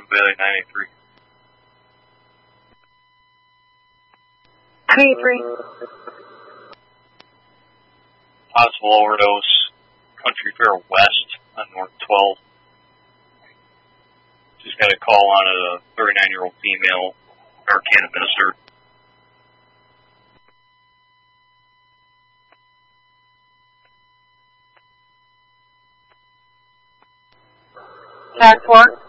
Bailey 983. 983. Possible overdose, Country Fair West on North 12. Just got a call on a 39-year-old female Narcan administered. Tag 4.